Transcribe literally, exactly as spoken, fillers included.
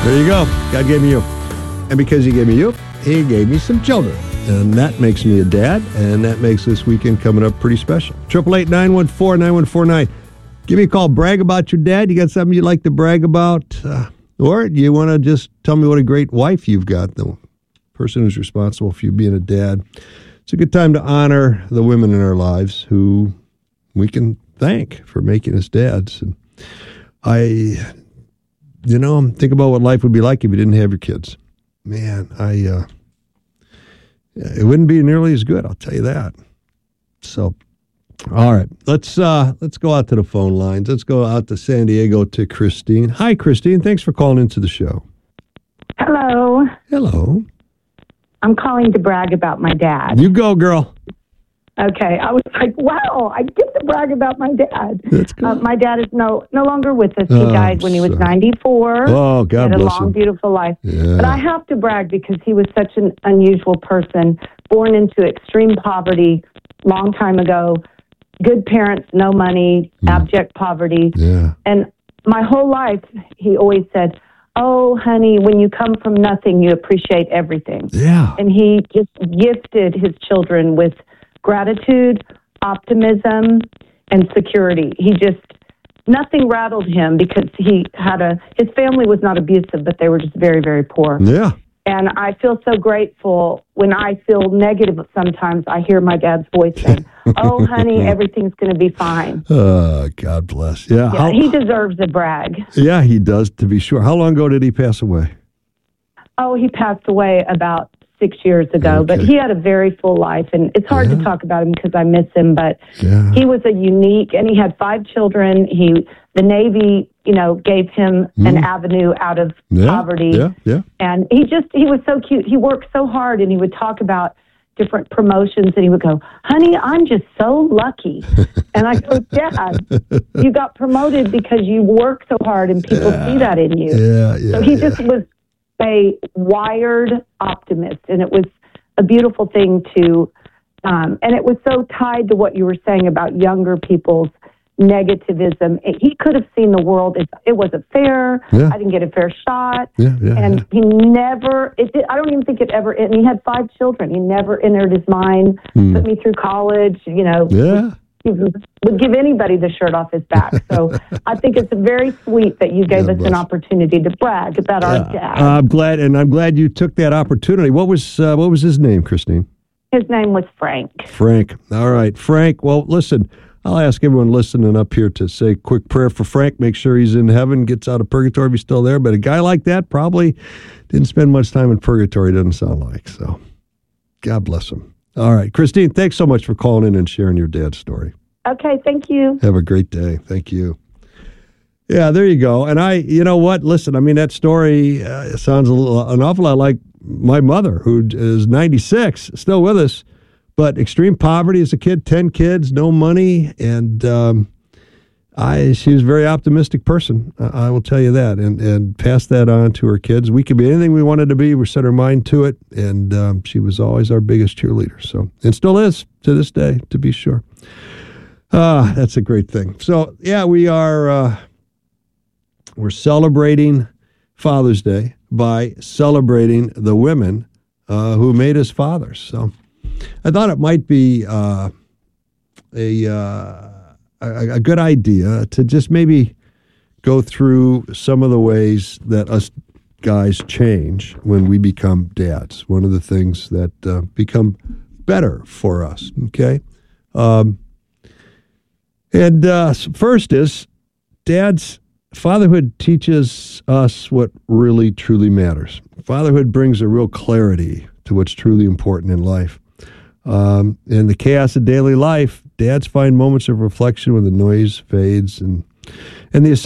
There you go. God gave me you. And because he gave me you, he gave me some children. And that makes me a dad, and that makes this weekend coming up pretty special. eight eight eight, nine one four, nine one four nine. Give me a call. Brag about your dad. You got something you'd like to brag about? Uh, or you want to just tell me what a great wife you've got, the person who's responsible for you being a dad. It's a good time to honor the women in our lives who we can thank for making us dads. And I, you know, think about what life would be like if you didn't have your kids. Man, I... Uh, It wouldn't be nearly as good, I'll tell you that. So, all right, let's uh, let's go out to the phone lines. Let's go out to San Diego to Christine. Hi, Christine. Thanks for calling into the show. Hello. Hello. I'm calling to brag about my dad. You go, girl. Okay, I was like, wow, I get to brag about my dad. That's good. Uh, my dad is no no longer with us. He Oh, died when he was sorry. ninety-four. Oh, God He had a bless long, him. beautiful life. Yeah. But I have to brag because he was such an unusual person, born into extreme poverty long time ago. Good parents, no money, Mm. abject poverty. Yeah. And my whole life, he always said, oh, honey, when you come from nothing, you appreciate everything. Yeah. And he just gifted his children with gratitude, optimism, and security. He just, nothing rattled him because he had a, his family was not abusive, but they were just very, very poor. Yeah. And I feel so grateful when I feel negative sometimes. I hear my dad's voice saying, oh, honey, everything's going to be fine. Uh, God bless. Yeah. Yeah, How- he deserves a brag. yeah, he does, to be sure. How long ago did he pass away? Oh, he passed away about six years ago, but Okay. he had a very full life, and it's hard Yeah. to talk about him because I miss him, but Yeah. he was a unique, and he had five children. He, the Navy, you know, gave him an Mm. avenue out of Yeah. poverty. Yeah. Yeah. And he just, he was so cute. He worked so hard, and he would talk about different promotions, and he would go, honey, I'm just so lucky. And I go, Dad, you got promoted because you work so hard, and people Yeah. see that in you. Yeah. Yeah. So he yeah. just was a wired optimist, and it was a beautiful thing to, um, and it was so tied to what you were saying about younger people's negativism. It- he could have seen the world as it wasn't fair. Yeah. I didn't get a fair shot. Yeah. Yeah. And yeah. he never, it did, I don't even think it ever, and he had five children. He never entered his mind, Hmm. put me through college, you know. Yeah. He would give anybody the shirt off his back. So I think it's very sweet that you gave God us bless. an opportunity to brag about our Yeah. dad. I'm glad, and I'm glad you took that opportunity. What was uh, what was his name, Christine? His name was Frank. Frank. All right, Frank. Well, listen, I'll ask everyone listening up here to say a quick prayer for Frank. Make sure he's in heaven, gets out of purgatory if he's still there. But a guy like that probably didn't spend much time in purgatory, doesn't sound like. So God bless him. All right, Christine, thanks so much for calling in and sharing your dad's story. Okay, thank you. Have a great day. Thank you. Yeah, there you go. And I, you know what? Listen, I mean, that story uh, sounds a little, an awful lot like my mother, who is ninety-six, still with us, but extreme poverty as a kid, ten kids, no money. And um, I, she was a very optimistic person. I, I will tell you that, and, and passed that on to her kids. We could be anything we wanted to be. We set our mind to it. And um, she was always our biggest cheerleader. So, and still is to this day, to be sure. Ah, that's a great thing. So, yeah, we are uh, we're celebrating Father's Day by celebrating the women uh, who made us fathers. So, I thought it might be uh, a, uh, a a good idea to just maybe go through some of the ways that us guys change when we become dads. One of the things that uh, become better for us. Okay. Um, And uh, first is, dads, fatherhood teaches us what really, truly matters. Fatherhood brings a real clarity to what's truly important in life. Um, in the chaos of daily life, dads find moments of reflection when the noise fades, and and the